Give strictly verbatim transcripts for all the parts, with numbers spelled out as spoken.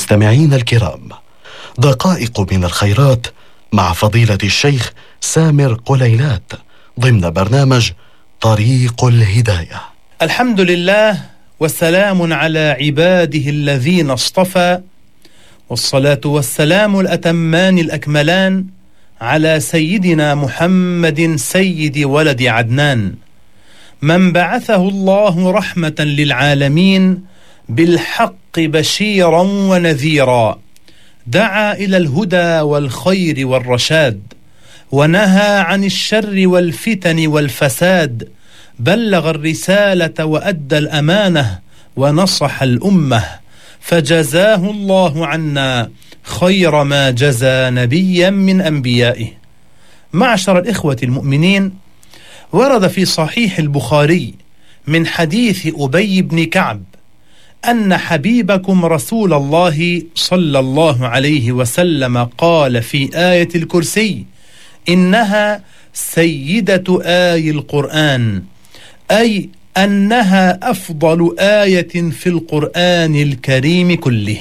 مستمعين الكرام، دقائق من الخيرات مع فضيلة الشيخ سامر قليلات ضمن برنامج طريق الهداية. الحمد لله والسلام على عباده الذين اصطفى، والصلاة والسلام الأتمان الأكملان على سيدنا محمد سيد ولد عدنان، من بعثه الله رحمة للعالمين بالحق بشيرا ونذيرا، دعا إلى الهدى والخير والرشاد، ونهى عن الشر والفتن والفساد، بلغ الرسالة وأدى الأمانة ونصح الأمة، فجزاه الله عنا خير ما جزى نبيا من أنبيائه. معشر الإخوة المؤمنين، ورد في صحيح البخاري من حديث أبي بن كعب أن حبيبكم رسول الله صلى الله عليه وسلم قال في آية الكرسي: إنها سيدة آي القرآن، أي أنها أفضل آية في القرآن الكريم كله،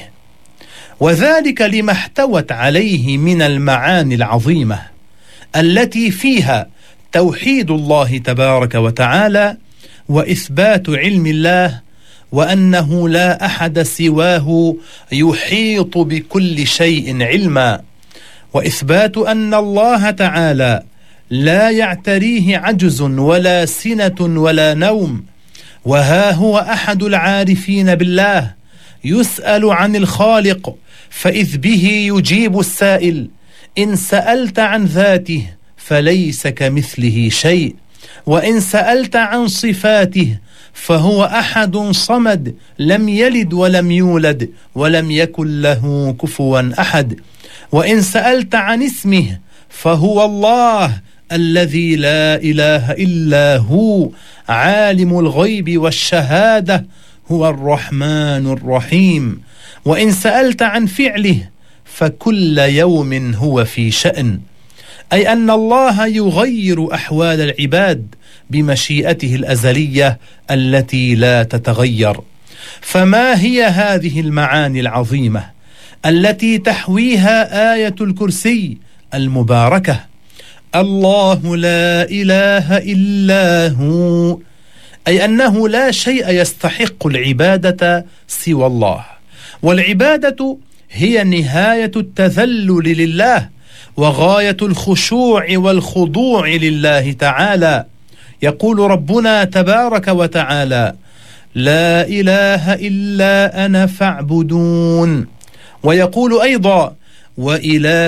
وذلك لما احتوت عليه من المعاني العظيمة التي فيها توحيد الله تبارك وتعالى، وإثبات علم الله، وأنه لا أحد سواه يحيط بكل شيء علما، وإثبات أن الله تعالى لا يعتريه عجز ولا سنة ولا نوم، وها هو أحد العارفين بالله يسأل عن الخالق فإذ به يجيب السائل: إن سألت عن ذاته فليس كمثله شيء، وإن سألت عن صفاته فهو أحد صمد لم يلد ولم يولد ولم يكن له كفوا أحد، وإن سألت عن اسمه فهو الله الذي لا إله إلا هو، عالم الغيب والشهادة، هو الرحمن الرحيم، وإن سألت عن فعله فكل يوم هو في شأن، أي أن الله يغير أحوال العباد بمشيئته الأزلية التي لا تتغير. فما هي هذه المعاني العظيمة التي تحويها آية الكرسي المباركة؟ الله لا إله إلا هو، أي أنه لا شيء يستحق العبادة سوى الله، والعبادة هي نهاية التذلل لله وغاية الخشوع والخضوع لله تعالى. يقول ربنا تبارك وتعالى: لا إله إلا أنا فاعبدون، ويقول أيضا: وإله